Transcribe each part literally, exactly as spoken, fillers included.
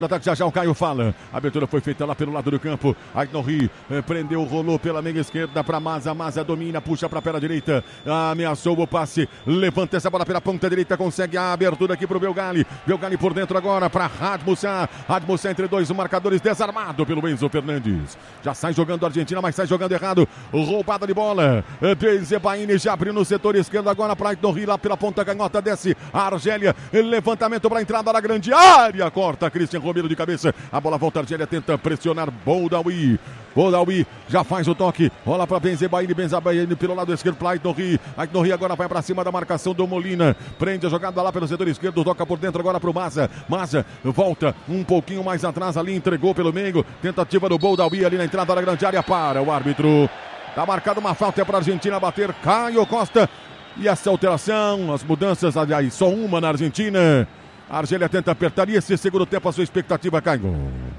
Já já o Caio fala, a abertura foi feita lá pelo lado do campo, Aitnouri eh, prendeu, rolou pela meia esquerda para Maza, Maza domina, puxa para a perna direita, ameaçou o passe, levanta essa bola pela ponta direita, consegue a abertura aqui para o Belgali, Belgali por dentro agora para Radmussa, Radmussa entre dois marcadores, desarmado pelo Enzo Fernandes, já sai jogando a Argentina, mas sai jogando errado, roubada de bola, Benzebaini já abriu no setor esquerdo agora para Aitnouri lá pela ponta canhota, desce a Argélia, levantamento para a entrada da grande área, corta Cristian Romero de cabeça, a bola volta, a Argélia tenta pressionar Boudaoui, Boudaoui já faz o toque, rola para Benzebaini, Benzebaini pelo lado esquerdo para Aitnouri, Aitnouri agora vai para cima da marcação do Molina, prende a jogada lá pelo setor esquerdo, toca por dentro agora para o Maza, Maza volta um pouquinho mais atrás ali, entregou pelo meio, tentativa do Boudaoui ali na entrada da grande área, para o árbitro, tá marcada uma falta para a Argentina bater, Caio Costa, e essa alteração, as mudanças, aliás, só uma na Argentina. A Argélia tenta apertar e esse segundo tempo a sua expectativa, Caio?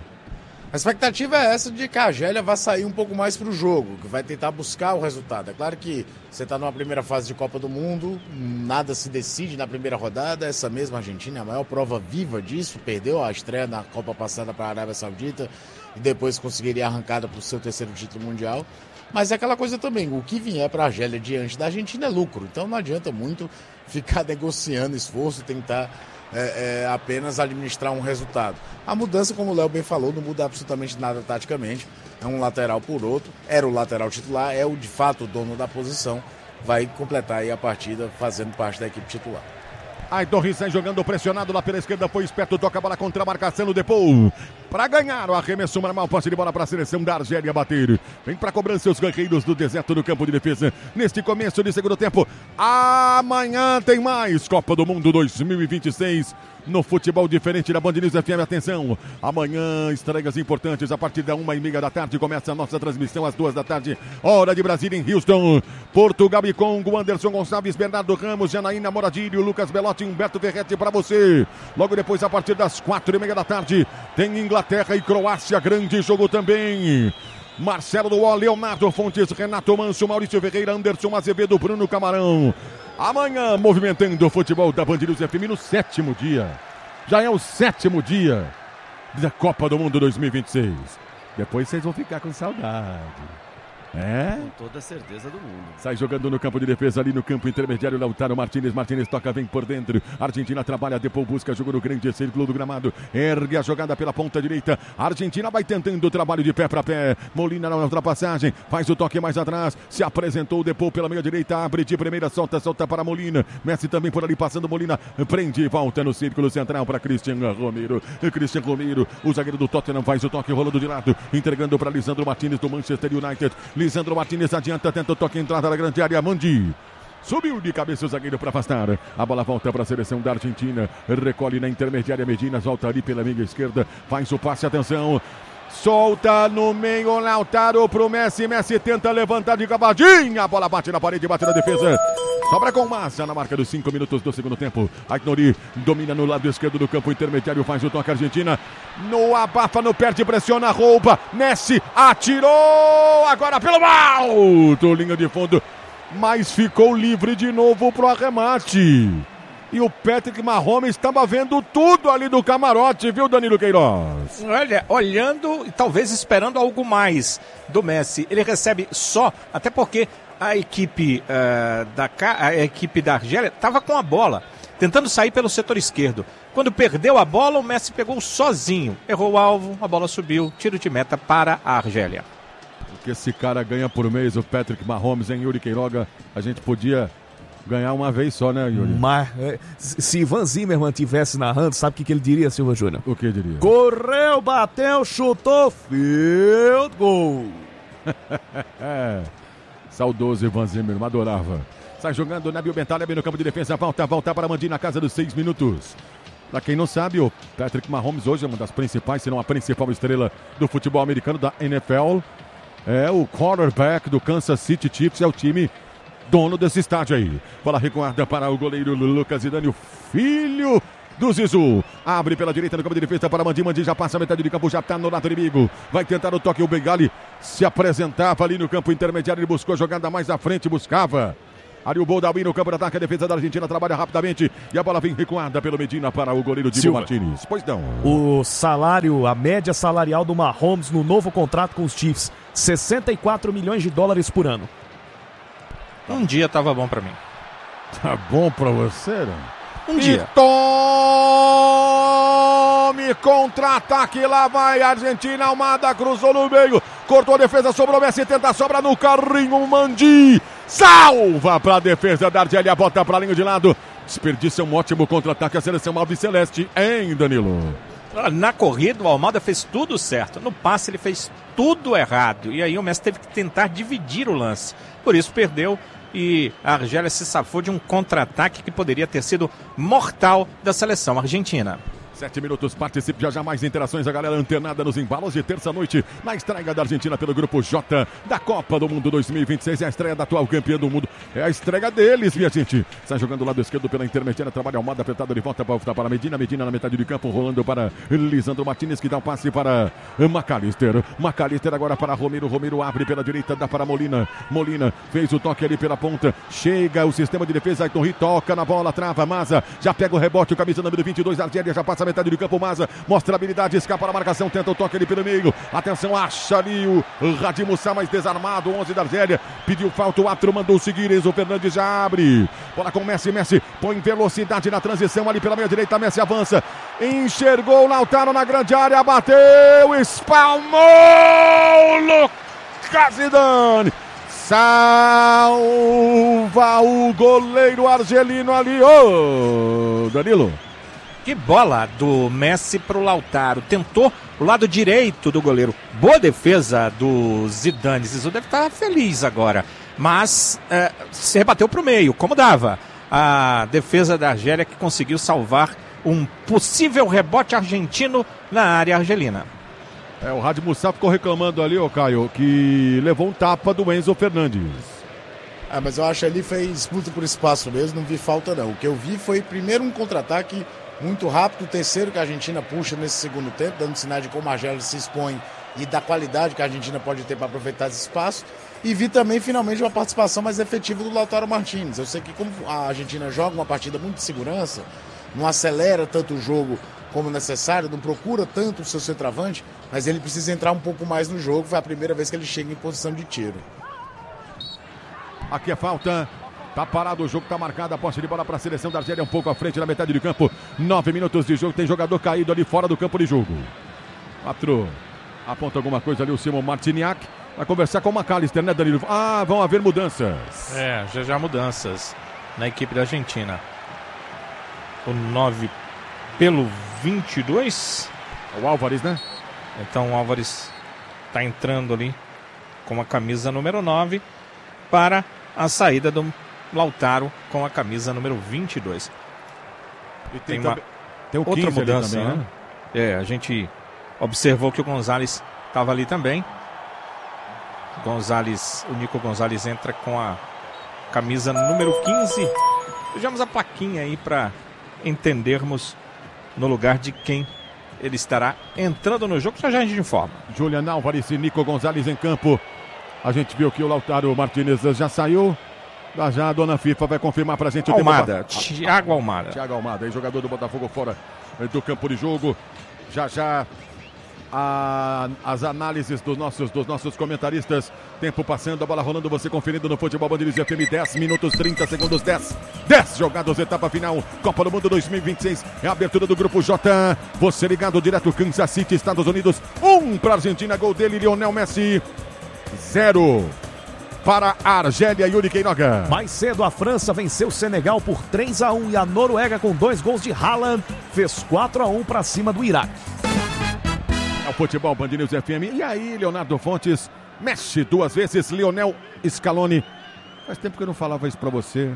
A expectativa é essa de que a Argélia vai sair um pouco mais para o jogo, que vai tentar buscar o resultado. É claro que você está numa primeira fase de Copa do Mundo, nada se decide na primeira rodada. Essa mesma Argentina é a maior prova viva disso, perdeu a estreia na Copa passada para a Arábia Saudita e depois conseguiria a arrancada para o seu terceiro título mundial. Mas é aquela coisa também, o que vier para a Argélia diante da Argentina é lucro, então não adianta muito ficar negociando esforço, tentar É, é, apenas administrar um resultado. A mudança, como o Léo bem falou, não muda absolutamente nada taticamente. É um lateral por outro. Era o lateral titular, é o de fato o dono da posição. Vai completar aí a partida fazendo parte da equipe titular. Aitnouri sai jogando pressionado lá pela esquerda, foi esperto, toca a bola contra a marcação do Depou. Para ganhar o arremesso normal, posse de bola para a seleção da Argélia bater. Vem para cobrança os guerreiros do deserto do campo de defesa. Neste começo de segundo tempo, amanhã tem mais Copa do Mundo dois mil e vinte e seis. No futebol diferente da Band News F M, atenção, amanhã estreias importantes, a partir da uma e meia da tarde começa a nossa transmissão às duas da tarde, hora de Brasília em Houston, Portugal e Congo, Anderson Gonçalves, Bernardo Ramos, Janaína Moradilho, Lucas Belotti, Humberto Ferretti para você, logo depois a partir das quatro e meia da tarde, tem Inglaterra e Croácia, grande jogo também. Marcelo Duó, Leonardo Fontes, Renato Manso, Maurício Ferreira, Anderson Azevedo, Bruno Camarão. Amanhã, movimentando o futebol da Band News F M no sétimo dia. Já é o sétimo dia da Copa do Mundo dois mil e vinte e seis. Depois vocês vão ficar com saudade. É? Com toda a certeza do mundo. Sai jogando no campo de defesa, ali no campo intermediário, Lautaro Martínez, Martínez toca, vem por dentro, Argentina trabalha, depois busca, jogo no grande círculo do gramado, ergue a jogada pela ponta direita, Argentina vai tentando o trabalho de pé para pé, Molina na ultrapassagem, faz o toque mais atrás, se apresentou, depois pela meia direita, abre de primeira, solta, solta para Molina, Messi também por ali passando, Molina prende e volta no círculo central para Cristian Romero, Cristian Romero, o zagueiro do Tottenham faz o toque rolando de lado, entregando para Lisandro Martínez do Manchester United, Lisandro Martínez adianta, tenta o toque, entrada na grande área, Mandi. Subiu de cabeça o zagueiro para afastar. A bola volta para a seleção da Argentina. Recolhe na intermediária, Medina volta ali pela meia esquerda. Faz o passe, atenção. Solta no meio, Lautaro pro Messi. Messi tenta levantar de cavadinha. A bola bate na parede, bate na defesa. Sobra com massa na marca dos cinco minutos do segundo tempo. Aitnouri domina no lado esquerdo do campo intermediário, faz o toque Argentina. No abafa, no perde, pressiona, rouba. Messi atirou agora pelo alto, linha de fundo. Mas ficou livre de novo pro arremate. E o Patrick Mahomes estava vendo tudo ali do camarote, viu, Danilo Queiroz? Olha, olhando e talvez esperando algo mais do Messi. Ele recebe só, até porque a equipe, uh, da, a equipe da Argélia estava com a bola, tentando sair pelo setor esquerdo. Quando perdeu a bola, o Messi pegou sozinho. Errou o alvo, a bola subiu, tiro de meta para a Argélia. O que esse cara ganha por mês, o Patrick Mahomes, em Yuri Queiroga, a gente podia ganhar uma vez só, né, Yuri? Mas se Ivan Zimmermann tivesse narrando, sabe o que, que ele diria, Silva Júnior? O que diria? Correu, bateu, chutou, field goal. É, saudoso Ivan Zimmermann, adorava. Sai jogando Nabil Bentaleb no campo de defesa, volta, volta para Mandi na casa dos seis minutos. Pra quem não sabe, o Patrick Mahomes hoje é uma das principais, se não a principal estrela do futebol americano da N F L. É o quarterback do Kansas City Chiefs, é o time dono desse estádio aí. Bola recuada para o goleiro Lucas Zidane, o filho do Zizu. Abre pela direita no campo de defesa para Mandi. Mandi já passa a metade de campo, já está no lado inimigo. Vai tentar o toque, o Bengali se apresentava ali no campo intermediário, ele buscou a jogada mais à frente, buscava. Ali o Boldawin no campo de ataque, a defesa da Argentina trabalha rapidamente e a bola vem recuada pelo Medina para o goleiro Dibu Martínez. Pois não. O salário, a média salarial do Mahomes no novo contrato com os Chiefs, sessenta e quatro milhões de dólares por ano. Um dia tava bom pra mim. Tá bom pra você, né? Um dia. Tome contra-ataque, lá vai a Argentina, Almada cruzou no meio, cortou a defesa, sobrou Messi, tenta sobra no carrinho, Mandi salva para a defesa da Argélia, bota para a linha de lado, desperdiça um ótimo contra-ataque a seleção alviceleste, hein, Danilo? Na corrida o Almada fez tudo certo, no passe ele fez tudo errado, e aí o Messi teve que tentar dividir o lance, por isso perdeu. E a Argélia se safou de um contra-ataque que poderia ter sido mortal da seleção argentina. Sete minutos, participe já já mais interações, a galera antenada nos embalos de terça-noite, na estreia da Argentina pelo Grupo J da Copa do Mundo dois mil e vinte e seis, é a estreia da atual campeã do mundo, é a estreia deles, minha gente. Sai jogando do lado esquerdo pela intermediária, trabalha Almada, apertado de volta para, para Medina, Medina na metade do campo, rolando para Lisandro Martínez, que dá o um passe para McAllister, McAllister agora para Romero, Romero abre pela direita, dá para Molina, Molina fez o toque ali pela ponta, chega o sistema de defesa, Ayrton Ri toca na bola, trava, Maza, já pega o rebote, o camisa número vinte e dois, Argélia já passa a metade do campo, Maza mostra a habilidade, escapa na marcação, tenta o toque ali pelo meio, atenção, acha ali o Hadi Moussa mais desarmado, onze da Argélia, pediu falta, o Atro mandou seguir, Enzo Fernandes já abre, bola com Messi, Messi põe velocidade na transição ali pela meia direita, Messi avança, enxergou o Lautaro na grande área, bateu, espalmou, Lucas Zidane salva o goleiro argelino ali, ô Danilo. Que bola do Messi para o Lautaro. Tentou o lado direito do goleiro. Boa defesa do Zidane. Zizou deve estar feliz agora. Mas é, se rebateu para o meio, como dava. A defesa da Argélia que conseguiu salvar um possível rebote argentino na área argelina. É, o Hadi Moussa ficou reclamando ali, ô Caio, que levou um tapa do Enzo Fernandes. Ah, mas eu acho que ali fez disputa por espaço mesmo, não vi falta não. O que eu vi foi primeiro um contra-ataque muito rápido, o terceiro que a Argentina puxa nesse segundo tempo, dando sinais de como a Argélia se expõe e da qualidade que a Argentina pode ter para aproveitar esse espaço. E vi também, finalmente, uma participação mais efetiva do Lautaro Martínez. Eu sei que como a Argentina joga uma partida muito de segurança, não acelera tanto o jogo como necessário, não procura tanto o seu centroavante, mas ele precisa entrar um pouco mais no jogo. Foi a primeira vez que ele chega em posição de tiro. Aqui é falta. Tá parado o jogo, tá marcado a posse de bola para a seleção da Argélia, um pouco à frente na metade do campo. Nove minutos de jogo, tem jogador caído ali fora do campo de jogo. Quatro. Aponta alguma coisa ali o Simon Martiniak. Vai conversar com o McAllister, né, Danilo? Ah, vão haver mudanças. É, já já mudanças na equipe da Argentina. O nove pelo vinte e dois. O Álvares, né? Então o Álvares tá entrando ali com a camisa número nove para a saída do Lautaro com a camisa número vinte e dois. E tem, tem uma tem o outra mudança, também, né? né? É, a gente observou que o Gonzalez estava ali também. Gonzalez, o Nico Gonzalez entra com a camisa número quinze. Vejamos a plaquinha aí para entendermos no lugar de quem ele estará entrando no jogo. Já já a gente informa. Julian Álvares e Nico Gonzalez em campo. A gente viu que o Lautaro Martínez já saiu. Já já a dona FIFA vai confirmar pra gente o Almada, tempo. Thiago Almada. Thiago Almada, aí, jogador do Botafogo fora do campo de jogo. Já já a, as análises dos nossos, dos nossos comentaristas. Tempo passando, a bola rolando, você conferindo no Futebol Band News F M. dez minutos, trinta segundos, dez. dez jogados, etapa final. Copa do Mundo dois mil e vinte e seis. É a abertura do Grupo J. Você ligado direto, Kansas City, Estados Unidos. Um pra Argentina, gol dele, Lionel Messi. Zero para a Argélia, Yuri Queiroga. Mais cedo a França venceu o Senegal por três a um e a Noruega com dois gols de Haaland fez quatro a um para cima do Iraque. É o Futebol Band News F M. E aí, Leonardo Fontes mexe duas vezes, Lionel Scaloni. Faz tempo que eu não falava isso para você.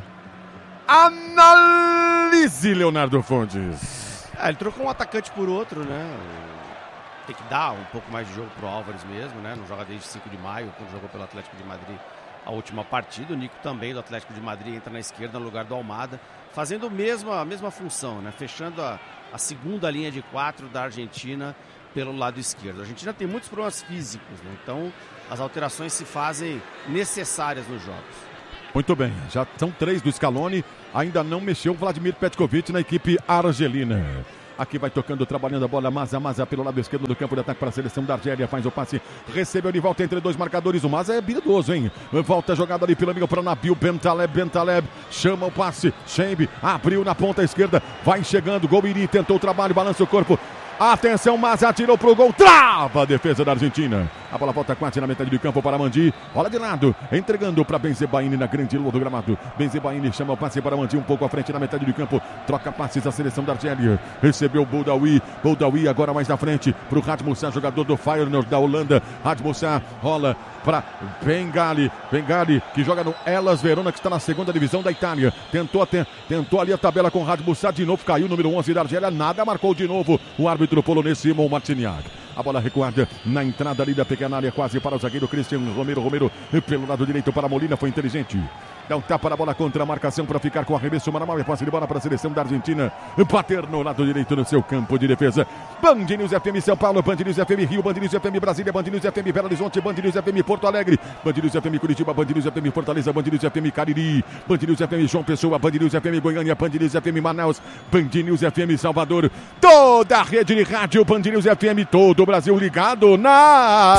Analise, Leonardo Fontes. É, ele trocou um atacante por outro, né? Tem que dar um pouco mais de jogo pro Álvares mesmo, né? Não joga desde cinco de maio, quando jogou pelo Atlético de Madrid a última partida. O Nico também, do Atlético de Madrid, entra na esquerda no lugar do Almada, fazendo mesmo, a mesma função, né? Fechando a, a segunda linha de quatro da Argentina pelo lado esquerdo. A Argentina tem muitos problemas físicos, né? Então as alterações se fazem necessárias nos jogos. Muito bem, já são três do Scaloni, ainda não mexeu o Vladimir Petkovic na equipe argelina. Aqui vai tocando, trabalhando a bola, Maza, Maza pelo lado esquerdo do campo de ataque para a seleção da Argélia, faz o passe, recebeu de volta entre dois marcadores, o Maza é habilidoso, hein? Volta a jogada ali pelo amigo para Nabil, Bentaleb, Bentaleb, chama o passe, Shembe, abriu na ponta esquerda, vai chegando, Gouiri tentou o trabalho, balança o corpo. Atenção, Maza atirou pro gol, trava a defesa da Argentina. A bola volta quase na metade do campo para Mandi. Bola de lado, entregando para Benzebaini na grande lua do gramado. Benzebaini chama o passe para Mandi um pouco à frente na metade do campo. Troca passes a seleção da Argélia. Recebeu o Boudaoui. Boudaoui agora mais na frente para o Radmussa, jogador do Feyenoord da Holanda. Radmussa rola para Bengali. Bengali que joga no Hellas Verona, que está na segunda divisão da Itália. Tentou, até, tentou ali a tabela com Radmussa. De novo caiu o número onze da Argélia. Nada, marcou de novo o árbitro polonês Simon Marciniak. A bola recuada na entrada ali da pequena área, quase para o zagueiro Christian Romero. Romero pelo lado direito para Molina, foi inteligente. Dá um tapa na bola contra a marcação para ficar com o arremesso manual e passe de bola para a seleção da Argentina. Bater no lado direito no seu campo de defesa. Band News F M São Paulo, Band News F M Rio, Band News F M Brasília, Band News F M Belo Horizonte, Band News F M Porto Alegre, Band News F M Curitiba, Band News F M Fortaleza, Band News F M Cariri, Band News F M João Pessoa, Band News F M Goiânia, Band News F M Manaus, Band News F M Salvador. Toda a rede de rádio Band News F M, todo o Brasil ligado na...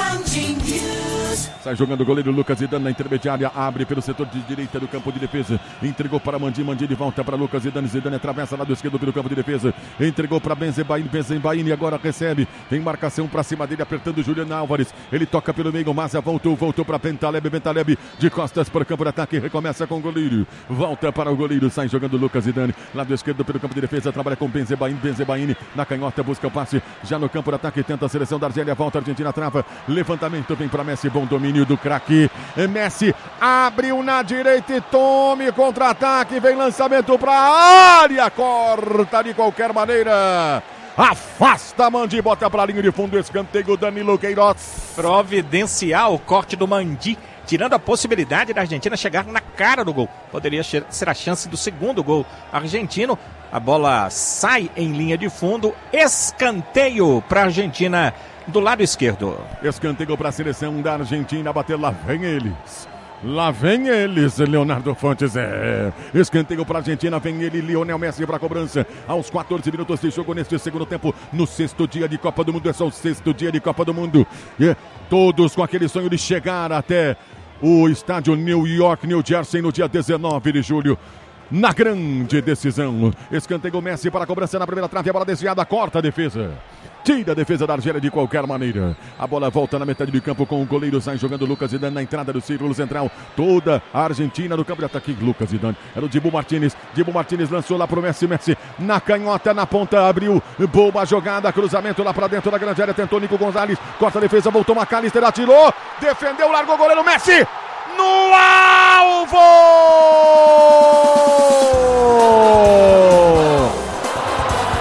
Sai jogando o goleiro Lucas Zidane na intermediária, abre pelo setor de direita do campo de defesa, entregou para Mandi, Mandi de volta para Lucas Zidane, Zidane atravessa lado esquerdo pelo campo de defesa, entregou para Benzebaini, Benzebaini agora recebe, tem marcação para cima dele, apertando Juliano Álvares, ele toca pelo meio, Maza voltou, voltou para Bentaleb, Bentaleb de costas para o campo de ataque, recomeça com o goleiro, volta para o goleiro, sai jogando Lucas Zidane, lado esquerdo pelo campo de defesa, trabalha com Benzebaini, Benzebaini na canhota, busca o passe, já no campo de ataque, tenta a seleção da Argélia, volta a Argentina, trava, levantamento, vem para Messi, bom domínio do craque, Messi abriu na direita e tome contra-ataque, vem lançamento para a área, corta de qualquer maneira, afasta Mandi, bota para a linha de fundo, escanteio Danilo Queiroz. Providencial o corte do Mandi, tirando a possibilidade da Argentina chegar na cara do gol. Poderia ser a chance do segundo gol argentino. A bola sai em linha de fundo, escanteio para a Argentina do lado esquerdo. Escanteio para a seleção da Argentina, bater, lá vem eles. Lá vem eles, Leonardo Fontes, é. Escanteio para a Argentina, vem ele, Lionel Messi para a cobrança. Aos quatorze minutos de jogo neste segundo tempo, no sexto dia de Copa do Mundo, é só o sexto dia de Copa do Mundo. E todos com aquele sonho de chegar até o estádio New York, New Jersey, no dia dezenove de julho. Na grande decisão, escanteio Messi para a cobrança na primeira trave, a bola desviada, corta a defesa. Tira a defesa da Argélia de qualquer maneira. A bola volta na metade do campo com o goleiro, sai jogando Lucas Zidane na entrada do círculo central. Toda a Argentina no campo de ataque. Lucas Zidane, era o Dibu Martínez. Dibu Martínez lançou lá pro Messi, Messi na canhota, na ponta, abriu. Boa jogada, cruzamento lá pra dentro da grande área. Tentou Nico Gonzalez, corta a defesa, voltou McAllister, atirou, defendeu, largou o goleiro Messi. No alvo!